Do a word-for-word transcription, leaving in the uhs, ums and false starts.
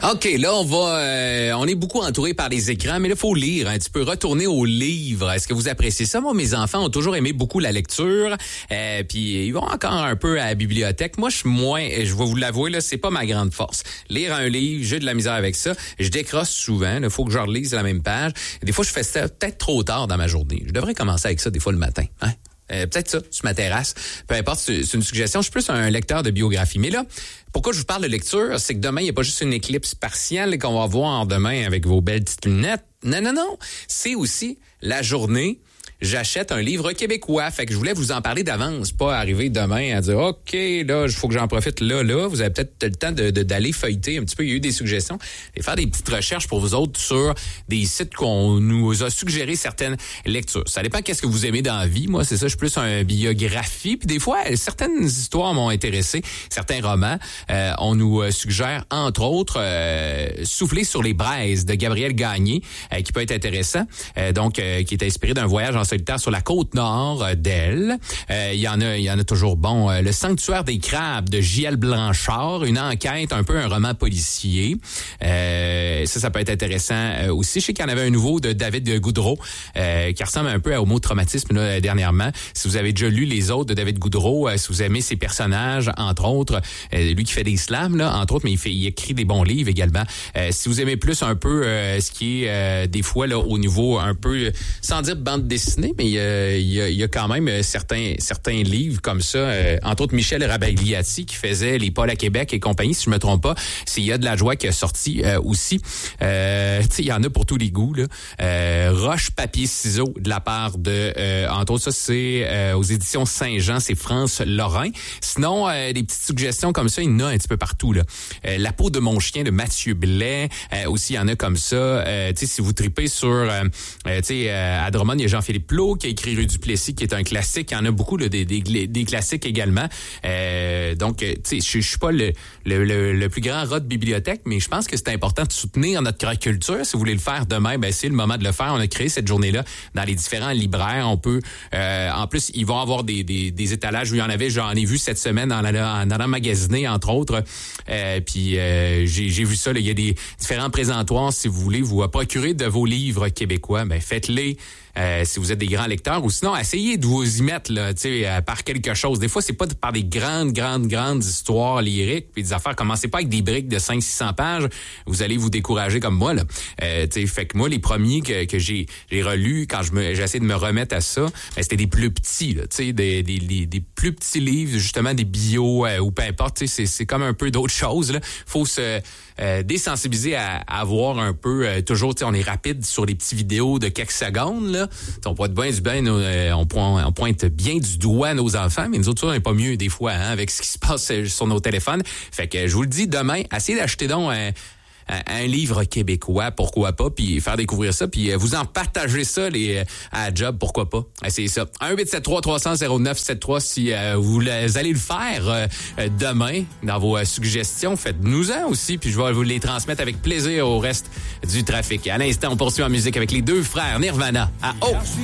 OK, là, on va... Euh, on est beaucoup entouré par les écrans, mais là, il faut lire. Hein. Tu peux retourner au livre. Est-ce que vous appréciez ça? Moi, mes enfants ont toujours aimé beaucoup la lecture. Euh, puis ils vont encore un peu à la bibliothèque. Moi, je suis moins... Je vais vous l'avouer, là, c'est pas ma grande force. Lire un livre, j'ai de la misère avec ça. Je décroche souvent. Il faut que je relise la même page. Des fois, je fais ça peut-être trop tard dans ma journée. Je devrais commencer avec ça des fois le matin. Hein? Euh, peut-être ça, sur ma terrasse. Peu importe, c'est, c'est une suggestion. Je suis plus un lecteur de biographie. Mais là, pourquoi je vous parle de lecture, c'est que demain, il n'y a pas juste une éclipse partielle qu'on va voir demain avec vos belles petites lunettes. Non, non, non. C'est aussi la journée. J'achète un livre québécois. Fait que je voulais vous en parler d'avance, pas arriver demain à dire OK, là, il faut que j'en profite là, là. Vous avez peut-être le temps de, de, d'aller feuilleter un petit peu. Il y a eu des suggestions et faire des petites recherches pour vous autres sur des sites qu'on nous a suggéré certaines lectures. Ça dépend qu'est-ce que vous aimez dans la vie. Moi, c'est ça, je suis plus un biographie. Puis des fois, certaines histoires m'ont intéressé, certains romans. Euh, on nous suggère, entre autres, euh, Souffler sur les braises de Gabriel Gagné, euh, qui peut être intéressant. Euh, donc, euh, qui est inspiré d'un voyage en solitaire sur la côte nord euh, d'Elle. Euh, il y en a, il y en a toujours. Bon, euh, Le Sanctuaire des crabes de J L Blanchard, une enquête, un peu un roman policier. Euh, ça, ça peut être intéressant euh, aussi. Je sais qu'il y en avait un nouveau de David Goudreau euh, qui ressemble un peu au mot traumatisme là, dernièrement. Si vous avez déjà lu les autres de David Goudreau, euh, si vous aimez ses personnages, entre autres, euh, lui qui fait des slams, là, entre autres, mais il fait, il écrit des bons livres également. Euh, si vous aimez plus un peu euh, ce qui est euh, des fois là au niveau un peu, sans dire bande dessinée, mais il y a, il y a, il y a quand même certains certains livres comme ça, euh, entre autres Michel Rabagliati qui faisait Les Pauls à Québec et compagnie, si je me trompe pas. C'est Il y a de la joie qui a sorti euh, aussi. Euh, tu sais, il y en a pour tous les goûts là. Euh, Roche, papier, ciseaux de la part de, euh, entre autres, ça c'est euh, aux éditions Saint-Jean, c'est France Lorrain. Sinon, euh, des petites suggestions comme ça, il y en a un petit peu partout là. Euh, La peau de mon chien de Mathieu Blais, euh, aussi il y en a comme ça. Euh, tu sais, si vous tripez sur, euh, euh, tu sais, euh, à Drummond, il y a Jean-Philippe Plot qui a écrit Rue du Plessis, qui est un classique. Il y en a beaucoup là, des, des, des classiques également. Euh, donc, tu sais, je, je suis pas le, le, le, le plus grand rat de bibliothèque, mais je pense que c'est important de soutenir notre culture. Si vous voulez le faire demain, ben c'est le moment de le faire. On a créé cette journée-là dans les différents libraires. On peut, euh, en plus, ils vont avoir des, des, des étalages où il y en avait. J'en ai vu cette semaine en allant, en allant magasiner, entre autres. Euh, puis euh, j'ai, j'ai vu ça. Là, il y a des différents présentoirs. Si vous voulez vous procurer de vos livres québécois, ben faites-les. Euh, si vous êtes des grands lecteurs, ou sinon essayez de vous y mettre là, tu sais, euh, par quelque chose. Des fois, c'est pas par des grandes, grandes, grandes histoires lyriques, puis des affaires. Commencez pas avec des briques de cinq six cents pages. Vous allez vous décourager comme moi là. Euh, tu sais, fait que moi, les premiers que, que j'ai, j'ai relus quand je me, j'ai essayé de me remettre à ça, ben, c'était des plus petits, là, tu sais, des, des, des, des plus petits livres, justement des bio euh, ou peu importe. Tu sais, c'est, c'est comme un peu d'autres choses là. Faut se euh, désensibiliser à, à voir un peu euh, toujours. Tu sais, on est rapide sur les petites vidéos de quelques secondes là. On pointe bien du bien, on pointe, on pointe bien du doigt nos enfants, mais nous autres, ça, on n'est pas mieux des fois hein, avec ce qui se passe sur nos téléphones. Fait que je vous le dis, demain, essayez d'acheter donc un, un livre québécois, pourquoi pas, puis faire découvrir ça, puis vous en partagez ça les à la job, pourquoi pas. Essayez ça. un huit sept trois trois zéro zéro neuf sept trois si euh, vous allez le faire euh, demain dans vos euh, suggestions. Faites-nous-en aussi, puis je vais vous les transmettre avec plaisir au reste du trafic. À l'instant, on poursuit en musique avec les deux frères Nirvana à Oh!